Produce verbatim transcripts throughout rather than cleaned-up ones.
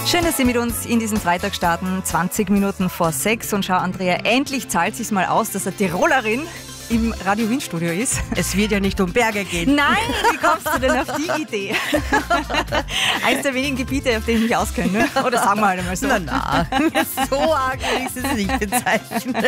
Schön, dass Sie mit uns in diesen Freitag starten, zwanzig Minuten vor sechs. Und schau, Andrea, endlich zahlt sich's mal aus, dass eine Tirolerin im Radio Wien Studio ist. Es wird ja nicht um Berge gehen. Nein, wie kommst du denn auf die Idee? Eines der wenigen Gebiete, auf denen ich mich auskenne, ne? Oder sagen wir halt einmal so. Na, na, so arg will ich es nicht bezeichnen.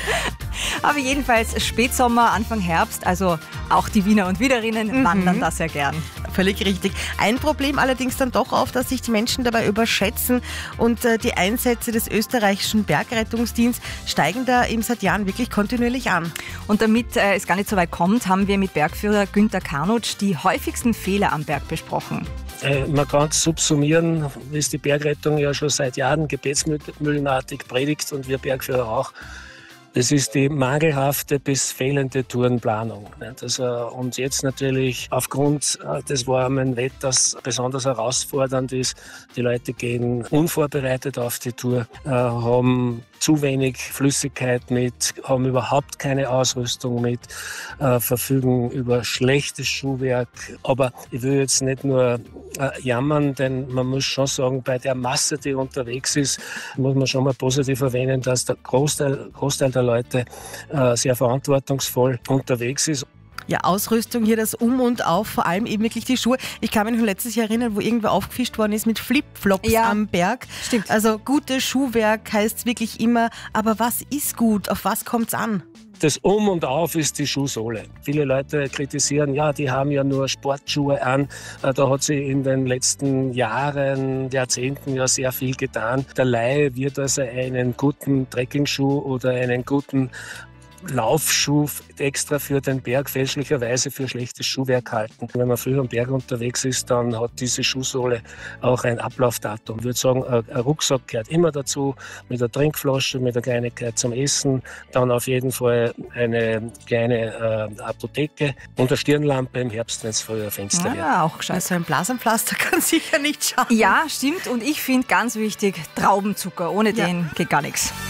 Aber jedenfalls Spätsommer, Anfang Herbst, also auch die Wiener und Wienerinnen mhm. wandern da sehr gern. Völlig richtig. Ein Problem allerdings dann doch auf, dass sich die Menschen dabei überschätzen und äh, die Einsätze des österreichischen Bergrettungsdienstes steigen da eben seit Jahren wirklich kontinuierlich an. Und damit äh, es gar nicht so weit kommt, haben wir mit Bergführer Günther Kanutsch die häufigsten Fehler am Berg besprochen. Äh, man kann es subsumieren, ist die Bergrettung ja schon seit Jahren gebetsmühlenartig predigt und wir Bergführer auch. Das ist die mangelhafte bis fehlende Tourenplanung. Also, und jetzt natürlich aufgrund des warmen Wetters besonders herausfordernd ist, die Leute gehen unvorbereitet auf die Tour, haben zu wenig Flüssigkeit mit, haben überhaupt keine Ausrüstung mit, äh, verfügen über schlechtes Schuhwerk. Aber ich will jetzt nicht nur äh, jammern, denn man muss schon sagen, bei der Masse, die unterwegs ist, muss man schon mal positiv erwähnen, dass der Großteil, Großteil der Leute äh, sehr verantwortungsvoll unterwegs ist. Ja, Ausrüstung hier, das Um und Auf, vor allem eben wirklich die Schuhe. Ich kann mich noch letztes Jahr erinnern, wo irgendwer aufgefischt worden ist mit Flipflops ja, am Berg. Stimmt. Also gutes Schuhwerk heißt wirklich immer, aber was ist gut? Auf was kommt es an? Das Um und Auf ist die Schuhsohle. Viele Leute kritisieren, ja, die haben ja nur Sportschuhe an. Da hat sich in den letzten Jahren, Jahrzehnten ja sehr viel getan. Der Laie wird also einen guten Trekkingschuh oder einen guten Laufschuh extra für den Berg fälschlicherweise für schlechtes Schuhwerk halten. Wenn man früh am Berg unterwegs ist, dann hat diese Schuhsohle auch ein Ablaufdatum. Ich würde sagen, ein Rucksack gehört immer dazu, mit einer Trinkflasche, mit einer Kleinigkeit zum Essen, dann auf jeden Fall eine kleine äh, Apotheke und eine Stirnlampe im Herbst, wenn es früher Fenster ja, wird. Ja, auch gescheit. Also ein Blasenpflaster kann sicher nicht schaden. Ja, stimmt. Und ich finde ganz wichtig, Traubenzucker. Ohne ja. den geht gar nichts.